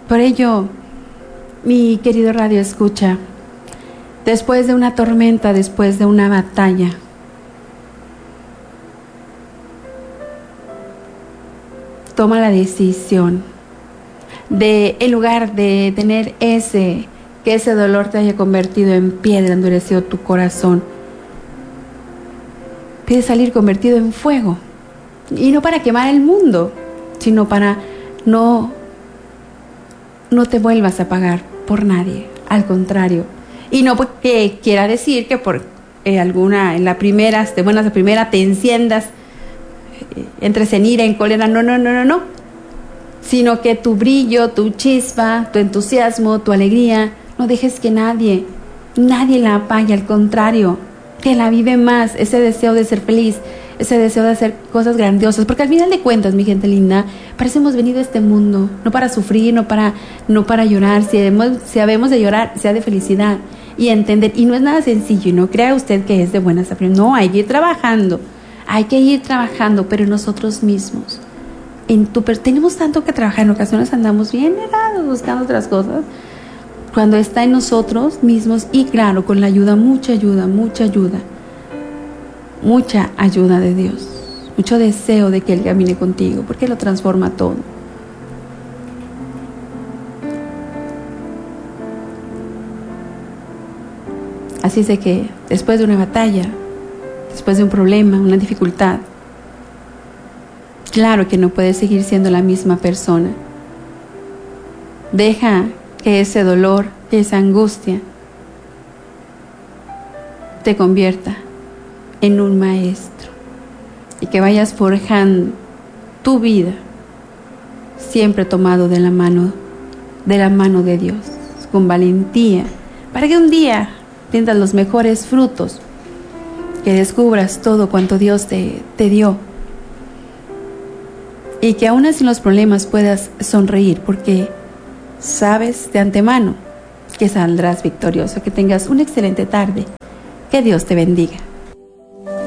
Por ello, mi querido Radio Escucha, después de una tormenta, después de una batalla, toma la decisión de, en lugar de tener que ese dolor te haya convertido en piedra, endurecido tu corazón, pide salir convertido en fuego. Y no para quemar el mundo, sino para no te vuelvas a pagar por nadie. Al contrario. Y no porque quiera decir que por en la primera, de buenas a primera, te enciendas, entres en ira, en cólera. No. Sino que tu brillo, tu chispa, tu entusiasmo, tu alegría, no dejes que nadie la apague. Al contrario, que la vive más, ese deseo de ser feliz, ese deseo de hacer cosas grandiosas, porque al final de cuentas, mi gente linda, para eso hemos venido a este mundo, no para sufrir, no para llorar. Si habemos de llorar, sea de felicidad y entender. Y no es nada sencillo, y no crea usted que es de buenas a primeras. No, hay que ir trabajando, pero nosotros mismos. Tenemos tanto que trabajar, en ocasiones andamos bien errados buscando otras cosas, cuando está en nosotros mismos. Y claro, con la ayuda, mucha ayuda de Dios, mucho deseo de que Él camine contigo, porque lo transforma todo. Así es de que después de una batalla, después de un problema, una dificultad, claro que no puedes seguir siendo la misma persona. Deja que ese dolor, que esa angustia te convierta en un maestro, y que vayas forjando tu vida siempre tomado de la mano de Dios, con valentía, para que un día tengas los mejores frutos, que descubras todo cuanto Dios te dio, y que aún así en los problemas puedas sonreír, porque sabes de antemano que saldrás victorioso. Que tengas una excelente tarde. Que Dios te bendiga.